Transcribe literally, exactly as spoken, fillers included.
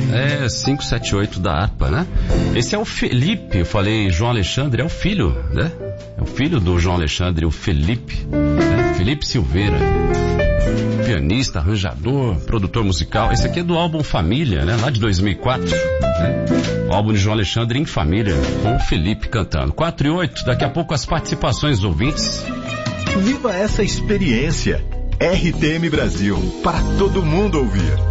É, quinhentos e setenta e oito da harpa, né? Esse é o Felipe, eu falei João Alexandre, é o filho, né? É o filho do João Alexandre, o Felipe, né? Felipe Silveira. Pianista, arranjador, produtor musical. Esse aqui é do álbum Família, né? Lá de dois mil e quatro, né? O álbum de João Alexandre em Família, com o Felipe cantando. quatro e oito, daqui a pouco as participações dos ouvintes. Viva essa experiência. R T M Brasil, para todo mundo ouvir.